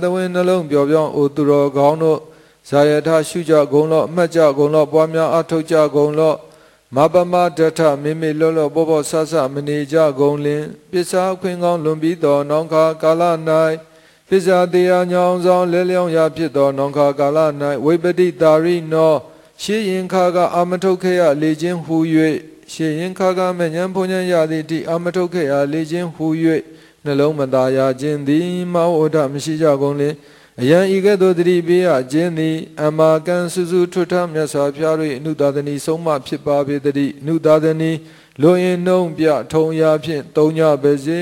သဝင်းနှလုံးပြောပြောင်းအိုသူတော်ကောင်းတို့ဇာယထရှုကြကုန်လော့မှတ်ကြကုန်လော့ပွားများအထောက်ကြကုန်လော့မပမဒထမိမိလောလောဘောဘောဆဆမနေကြကုန်လင်ပစ္စာခွင်ကောင်းလွန်ပြီးသောနောင်ခါကာလ၌ပစ္စာတရားညောင်းဆောင်လဲလျောင်းရာဖြစ်သောနောင်ခါကာလ၌ဝိပတိတာရိနောရှေးရင်ခါကအာမထုတ်ခဲ့ရလေခြင်းဟူ၍ရှေးရင်ခါကမဉ္ဇဉ်ဘုံဉ္ဇဉ်ရသည်တိအာမထုတ်ခဲ့ရလေခြင်းဟူ၍နှလုံးမသာရခြင်းသည်မဝဋ္ဌမရှိကြကုန်လင်အယံဤကဲ့သို့တတိပေးရခြင်းသည်အမကံစုစုထွတ်ထမြတ်စွာဘုရား၏အနုသာသနီဆုံးမဖြစ်ပါပေတည်းအနုသာသနီလိုရင်နှုံးပြထုံရာဖြင့်သုံးညပါစေ